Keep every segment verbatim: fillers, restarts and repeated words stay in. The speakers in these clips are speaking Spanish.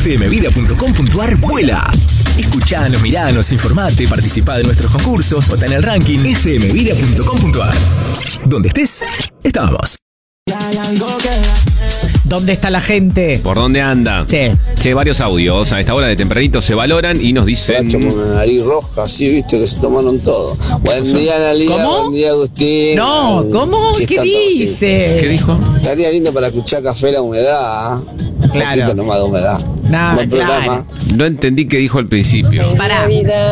f m vida punto com punto a r vuela. Escuchanos, miranos, informate, participá de nuestros concursos, vota en el ranking f m vida punto com punto a r. Donde estés, estamos. ¿Dónde está la gente? ¿Por dónde anda? Sí. Che, varios audios a esta hora de tempranito se valoran y nos dicen... Cacho con una nariz roja, sí, viste que se tomaron todo. Buen día, Analia. ¿Cómo? Buen día, Agustín. No, ¿cómo? Sí, ¿Qué está todo, sí. dice? ¿Qué dijo? Estaría lindo para escuchar Café la Humedad. Claro. Un poquito nomás de humedad. Nah, Buen claro. programa. No entendí qué dijo al principio. Pará.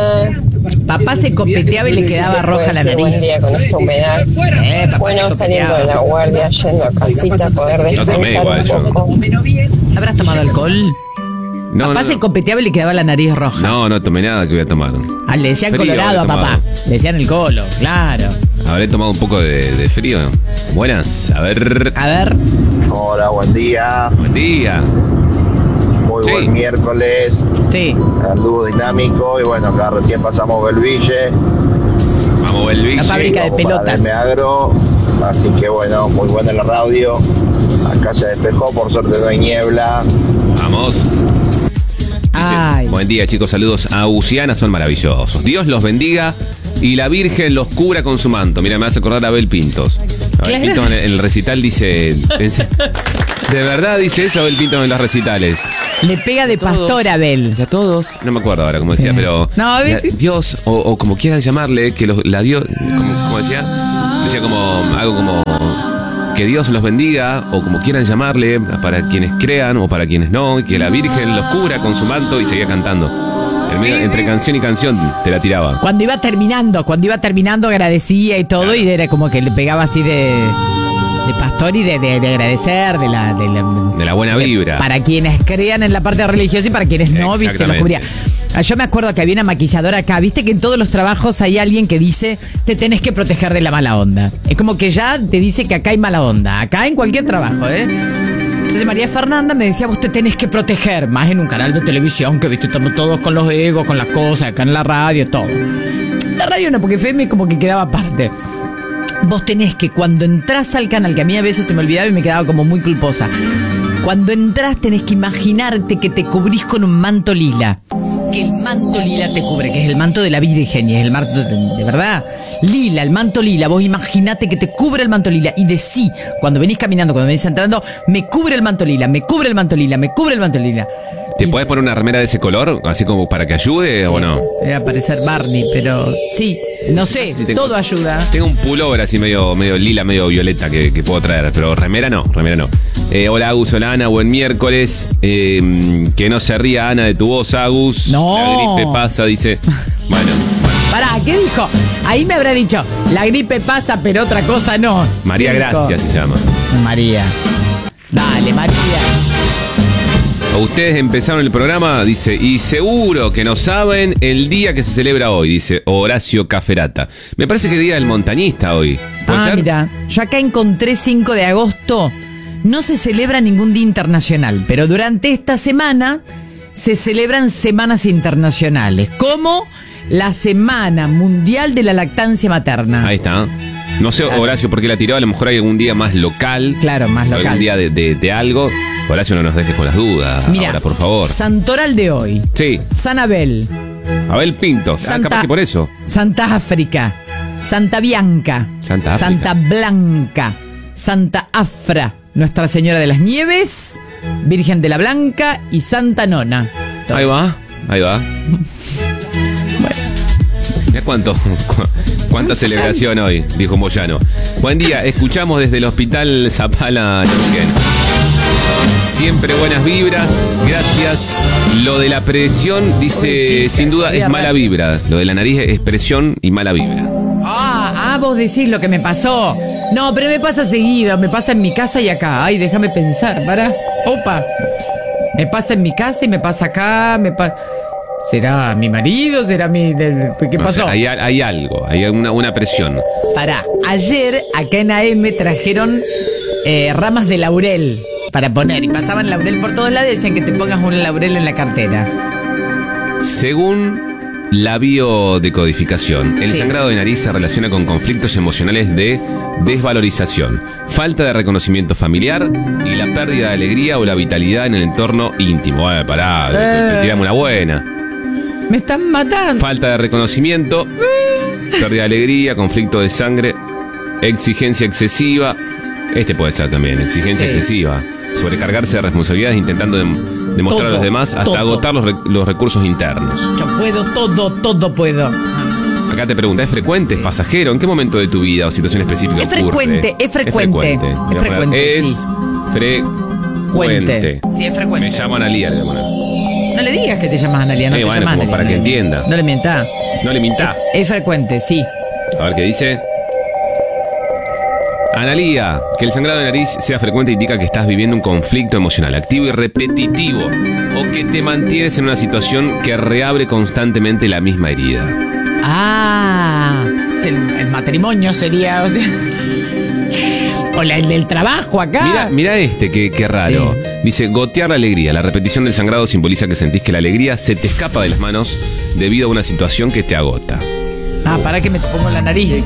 Papá se copeteaba y le quedaba roja la nariz. Buen día con esta humedad. Eh, papá Bueno, se saliendo de copeteaba. la guardia, yendo a casita, poder No tomé descansar igual un yo. poco. ¿Habrás tomado alcohol? No, Papá no, se no. copeteaba y le quedaba la nariz roja. No, no tomé nada que voy a tomar. Ah, le decían Frío colorado a habré papá. tomado. Le decían el colo, claro. Habré tomado un poco de, de frío. Buenas, a ver. A ver. Hola, buen día. Buen día. Muy Sí. buen miércoles. Sí. Anduvo dinámico. Y bueno, acá recién pasamos Belville. Vamos, Belville. La fábrica de Vamos para pelotas. Delme Agro. Así que bueno, muy buena la radio. Acá se despejó, por suerte no hay niebla. Vamos. Dice, Ay. buen día, chicos. Saludos a Uciana, son maravillosos. Dios los bendiga y la Virgen los cubra con su manto. Mira, me hace acordar a Abel Pintos. Abel Claro. Pintos en el, en el recital dice... pensé- de verdad dice eso Abel Pintos en los recitales. Le pega de Todos. pastor a Abel. Ya todos, no me acuerdo ahora cómo decía, Sí. pero No, a ver, la- sí. Dios, o, o como quieran llamarle, que los, la Dios, como, como decía, decía como algo como que Dios los bendiga, o como quieran llamarle, para quienes crean o para quienes no, y que la Virgen los cubra con su manto, y seguía cantando. En medio- entre canción y canción te la tiraba. Cuando iba terminando, cuando iba terminando agradecía y todo, Claro. y era como que le pegaba así de, de pastor y de, de- de agradecer, de la, de la, De la buena o sea, vibra. Para quienes crean en la parte religiosa y para quienes no, viste, lo Exactamente. cubría. Ah, Yo me acuerdo que había una maquilladora acá, viste que en todos los trabajos hay alguien que dice, te tenés que proteger de la mala onda. Es como que ya te dice que acá hay mala onda, acá en cualquier trabajo, ¿eh? Entonces María Fernanda me decía, vos te tenés que proteger, más en un canal de televisión, que viste, estamos todos con los egos, con las cosas, acá en la radio, todo. La radio no, porque F M como que quedaba aparte. Vos tenés que, cuando entras al canal, que a mí a veces se me olvidaba y me quedaba como muy culposa, cuando entras tenés que imaginarte que te cubrís con un manto lila. Que el manto lila te cubre, que es el manto de la Virgen, y es el manto de, de verdad. Lila, el manto lila. Vos imaginate que te cubre el manto lila y decí, cuando venís caminando, cuando venís entrando, me cubre el manto lila, me cubre el manto lila, me cubre el manto lila. ¿Te Y- podés poner una remera de ese color, así como para que ayude o no? Debe parecer Barney, pero sí, no sé, Sí, tengo- todo ayuda. Tengo un pullover así medio, medio lila, medio violeta que, que puedo traer, pero remera no, remera no. Eh, hola Agus, hola Ana, buen miércoles. Eh, que no se ría Ana de tu voz, Agus. No. La gripe pasa, dice. Bueno, bueno. Pará, ¿qué dijo? Ahí me habrá dicho, la gripe pasa, pero otra cosa no. María ¿Qué dijo? Gracia se llama. María. Dale, María. Ustedes empezaron el programa, dice, y seguro que no saben el día que se celebra hoy, dice Horacio Caferata. Me parece que es día del montañista hoy. ¿Puede Ah, ser? mira, yo acá encontré cinco de agosto. No se celebra ningún día internacional, pero durante esta semana se celebran semanas internacionales, como la Semana Mundial de la Lactancia Materna. Ahí está. No sé, Claro. Horacio, por qué la tiró. A lo mejor hay algún día más local. Claro, más o local. Algún día de, de- de algo. Horacio, no nos dejes con las dudas. Mira, Ahora, por favor. Santoral de hoy, Sí, San Abel, Abel Pintos. Ah, Santa- capaz que por eso. Santa África, Santa Bianca, Santa África. Santa Blanca, Santa Afra, Nuestra Señora de las Nieves, Virgen de la Blanca y Santa Nona. Todo. Ahí va, ahí va. Mira cuánto, cu- cuánta celebración hoy, dijo Moyano. Buen día, escuchamos desde el Hospital Zapala Neuquén. Siempre buenas vibras, gracias. Lo de la presión, dice, Uy, chica, sin duda quería es mala rápido. vibra. Lo de la nariz es presión y mala vibra. Ah, ah, vos decís lo que me pasó. No, pero me pasa seguido, me pasa en mi casa y acá. Ay, déjame pensar, para. Opa. Me pasa en mi casa y me pasa acá, me pasa... ¿Será mi marido? ¿Será mi...? del- ¿Qué No sé, pasó? hay, hay algo, hay una, una presión. Pará, ayer acá en A M trajeron eh, ramas de laurel para poner. Y pasaban laurel por todos lados y decían que te pongas un laurel en la cartera. Según La biodecodificación. El Sí. sangrado de nariz se relaciona con conflictos emocionales de desvalorización, falta de reconocimiento familiar y la pérdida de alegría o la vitalidad en el entorno íntimo. Eh, pará, Eh. tirame una buena. Me están matando. Falta de reconocimiento, pérdida de alegría, conflicto de sangre, exigencia excesiva. Este puede ser también, exigencia Sí. excesiva. Sobrecargarse de responsabilidades intentando dem- demostrar Todo, a los demás hasta todo. agotar los, rec- los recursos internos. Yo puedo todo, todo puedo. Acá te pregunta, ¿es frecuente? ¿Es pasajero? ¿En qué momento de tu vida o situación específica Es ocurre? frecuente, es frecuente. Es frecuente, Es sí. frecuente. Sí, es frecuente. Me llamo Analía, le voy a poner. No le digas que te llamas Analia, no Eh, te bueno, llamas como Analia, para no que le- entienda. No le mientas. No le mintás. Es frecuente, sí. A ver qué dice. Analía, que el sangrado de nariz sea frecuente indica que estás viviendo un conflicto emocional activo y repetitivo o que te mantienes en una situación que reabre constantemente la misma herida. Ah, el, el matrimonio sería, o sea, o la- el del trabajo acá. Mira, mira este, que, que raro. Sí. Dice, gotear la alegría. La repetición del sangrado simboliza que sentís que la alegría se te escapa de las manos debido a una situación que te agota. Ah, para que me pongo la nariz.